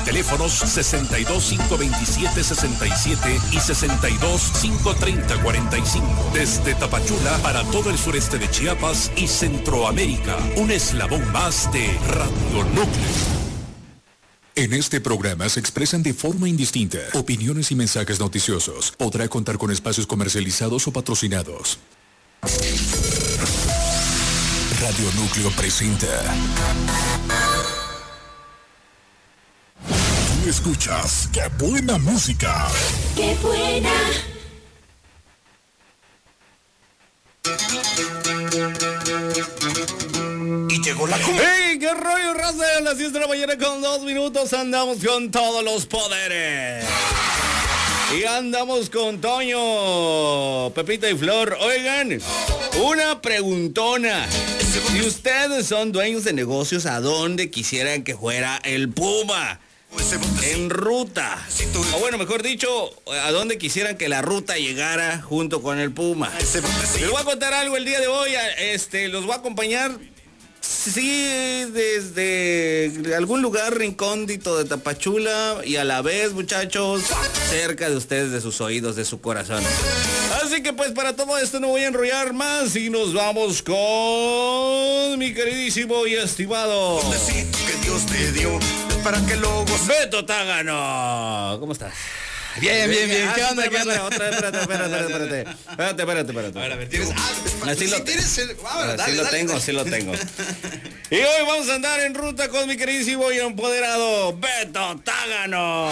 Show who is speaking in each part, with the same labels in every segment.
Speaker 1: Teléfonos 62-527-67 y 62-530-45. Desde Tapachula para todo el sureste de Chiapas y Centroamérica. Un eslabón más de Radio Núcleo. En este programa se expresan de forma indistinta opiniones y mensajes noticiosos. Podrá contar con espacios comercializados o patrocinados. Radio Núcleo presenta. Tú escuchas ¡Qué buena música!
Speaker 2: ¡Qué buena!
Speaker 1: Y llegó la cumbia.
Speaker 3: ¡Hey! ¡Qué rollo, raza! A las 10 de la mañana con 2 minutos andamos con todos los poderes. Y andamos con Toño, Pepita y Flor. Oigan, una preguntona. Si ustedes son dueños de negocios, ¿a dónde quisieran que fuera el Puma? En ruta. O bueno, mejor dicho, ¿a dónde quisieran que la ruta llegara junto con el Puma? Les voy a contar algo el día de hoy. Los voy a acompañar. Sí, desde algún lugar recóndito de Tapachula y a la vez, muchachos, cerca de ustedes, de sus oídos, de su corazón. Así que pues para todo esto no voy a enrollar más y nos vamos con mi queridísimo y estimado
Speaker 4: que Dios te dio para que lo goces.
Speaker 3: Beto Tágano. ¿Cómo estás?
Speaker 5: Bien. ¿Qué onda?
Speaker 3: Otra vez, espérate.
Speaker 5: A ver, tienes...
Speaker 3: Así lo tengo. Y hoy vamos a andar en ruta con mi queridísimo y empoderado Beto Tágano.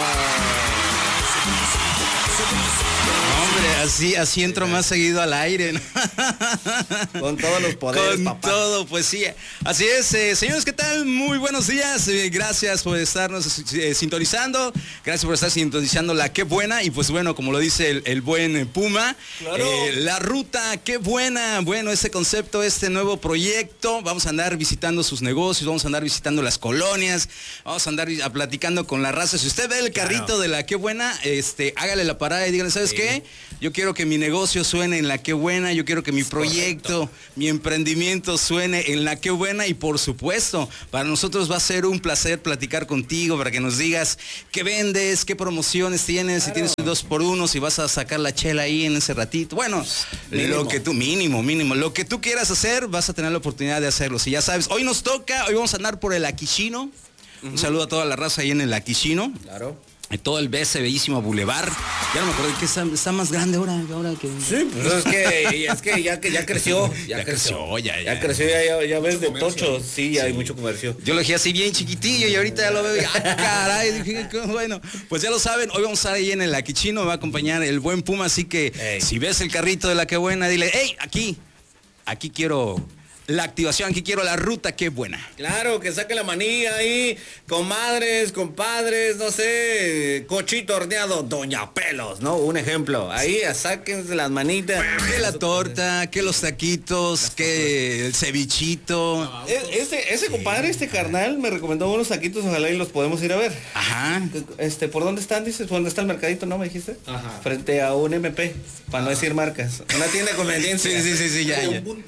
Speaker 5: Hombre, así entro más seguido al aire, ¿no?
Speaker 3: Con todos los poderes,
Speaker 5: con
Speaker 3: papá.
Speaker 5: todo, pues sí. Así es, señores, ¿qué tal? Muy buenos días. Gracias por estarnos sintonizando. Gracias por estar sintonizando la Qué Buena. Y pues bueno, como lo dice el buen Puma,
Speaker 3: claro.
Speaker 5: La ruta, qué buena. Bueno, este concepto, este nuevo proyecto. Vamos a andar visitando sus negocios, vamos a andar visitando las colonias, vamos a andar platicando con la raza. Si usted ve el carrito de la Qué Buena, hágale la parada y dígale, ¿sabes qué? Yo quiero que mi negocio suene en la Qué Buena, yo quiero que mi proyecto, mi emprendimiento suene en la Qué Buena y por supuesto, para nosotros va a ser un placer platicar contigo para que nos digas qué vendes, qué promociones tienes, si tienes un 2x1, si vas a sacar la chela ahí en ese ratito. Bueno, lo que tú, mínimo, lo que tú quieras hacer, vas a tener la oportunidad de hacerlo. Si ya sabes, hoy nos toca, hoy vamos a andar por el Aquishino. Un saludo a toda la raza ahí en el Aquishino.
Speaker 3: Claro.
Speaker 5: Todo ese bellísimo bulevar. Ya no me acuerdo que está más grande ahora que...
Speaker 3: Sí, pues es que ya creció. Ya creció, ya ves de tocho. Sí, ya hay mucho comercio.
Speaker 5: Yo lo dejé así bien chiquitillo y ahorita ya lo veo. Caray, dije, bueno, pues ya lo saben, hoy vamos a estar ahí en el Aquishino, me va a acompañar el buen Puma, así que si ves el carrito de la Qué Buena, dile, hey, aquí quiero la activación, aquí quiero la ruta Qué Buena.
Speaker 3: Claro, que saque la manilla ahí, comadres, compadres, no sé, cochito horneado, Doña Pelos, ¿no? Un ejemplo, ahí sáquense las manitas.
Speaker 5: Que la torta, que los taquitos, que el cevichito.
Speaker 3: Ese compadre, este carnal, me recomendó unos taquitos, ojalá y los podemos ir a ver.
Speaker 5: Ajá.
Speaker 3: ¿Por dónde están? Dices, ¿por dónde está el mercadito, no me dijiste? Ajá. Frente a un MP, para no decir marcas. Una tienda de conveniencia.
Speaker 5: Sí, ya.
Speaker 3: Un punto.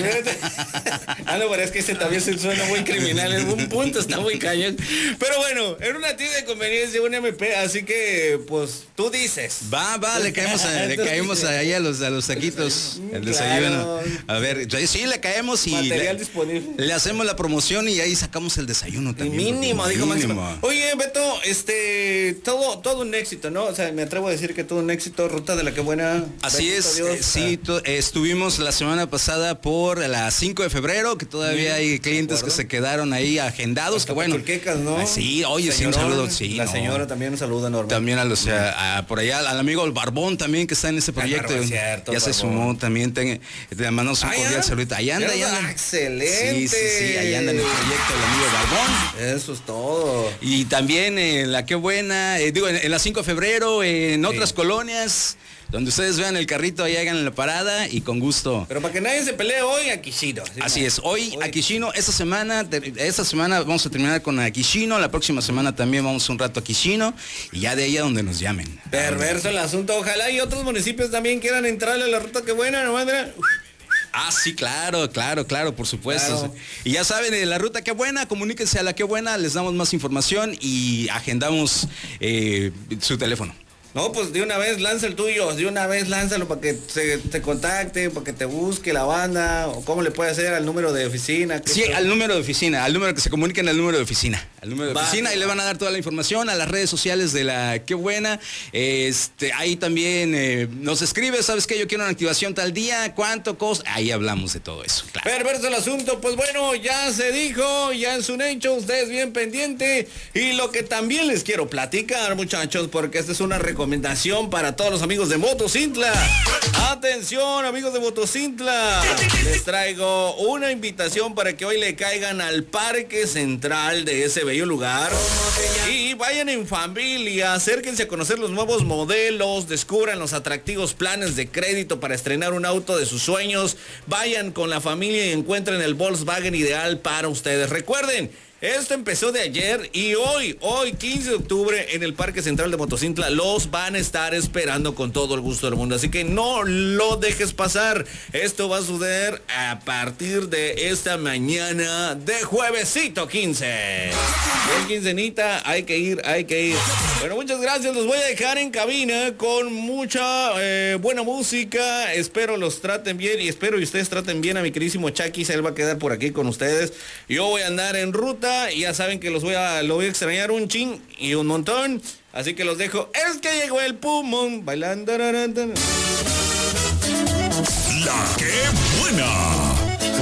Speaker 3: No, pero es que ese también se suena muy criminal, en un punto está muy cañón. Pero bueno, era una tienda de conveniencia, un MP, así que, pues, tú dices.
Speaker 5: Va, le caemos ahí a los taquitos, el desayuno. A ver, sí, le caemos y
Speaker 3: material disponible.
Speaker 5: Le hacemos la promoción y ahí sacamos el desayuno también.
Speaker 3: Mínimo, dijo Máximo. Oye, Beto, todo un éxito, ¿no? O sea, me atrevo a decir que todo un éxito, ruta de la Qué Buena.
Speaker 5: Así es, sí, estuvimos la semana pasada por la 5 de febrero, que todavía hay clientes que se quedaron ahí agendados, que bueno.
Speaker 3: ¿no?
Speaker 5: Sí, oye, sí, un saludo. Sí,
Speaker 3: la señora también un saludo enorme.
Speaker 5: También por allá al amigo el Barbón también que está en ese proyecto.
Speaker 3: Cierto,
Speaker 5: ya se sumó también. Te mandamos un cordial saludo. Ahí anda.
Speaker 3: Excelente.
Speaker 5: Sí, ahí anda en el proyecto el amigo Barbón.
Speaker 3: Eso es todo.
Speaker 5: Y también en la Qué Buena, en la 5 de febrero, en otras colonias. Donde ustedes vean el carrito, ahí hagan la parada y con gusto.
Speaker 3: Pero para que nadie se pelee hoy, Aquishino. ¿Sí?
Speaker 5: Así es, hoy Aquishino, esta semana vamos a terminar con Aquishino, la próxima semana también vamos un rato a Aquishino y ya de ahí a donde nos llamen.
Speaker 3: Perverso el asunto, ojalá y otros municipios también quieran entrarle a la ruta Qué Buena, nomás, mira.
Speaker 5: Ah, sí, claro, por supuesto.
Speaker 3: Claro.
Speaker 5: Y ya saben, la ruta Qué Buena, comuníquense a la Qué Buena, les damos más información y agendamos su teléfono.
Speaker 3: No, pues de una vez lanza el tuyo, de una vez lánzalo para que te contacte, para que te busque la banda, o cómo le puede hacer al número de oficina.
Speaker 5: Sí, al número de oficina, al número que se comuniquen al número de oficina. Al número de oficina y le van a dar toda la información a las redes sociales de la Qué Buena. Ahí también nos escribe, ¿sabes qué? Yo quiero una activación tal día, ¿cuánto costa? Ahí hablamos de todo eso, claro.
Speaker 3: Perverso el asunto, pues bueno, ya se dijo, ya es un hecho, ustedes bien pendiente. Y lo que también les quiero platicar, muchachos, porque esta es una recomendación para todos los amigos de Motocintla. Atención, amigos de Motocintla, les traigo una invitación para que hoy le caigan al Parque Central de ese bello lugar y vayan en familia, acérquense a conocer los nuevos modelos, descubran los atractivos planes de crédito para estrenar un auto de sus sueños, vayan con la familia y encuentren el Volkswagen ideal para ustedes. Recuerden, esto empezó de ayer y hoy 15 de octubre en el Parque Central de Motocintla los van a estar esperando con todo el gusto del mundo. Así que no lo dejes pasar. Esto va a suceder a partir de esta mañana de juevesito 15. El quincenita, hay que ir. Bueno, muchas gracias. Los voy a dejar en cabina con mucha buena música. Espero los traten bien y espero y ustedes traten bien a mi queridísimo Chakis. Él va a quedar por aquí con ustedes. Yo voy a andar en ruta. Y ya saben que lo voy a extrañar un chin y un montón. Así que los dejo. Es que llegó el pulmón bailando.
Speaker 1: La Qué Buena.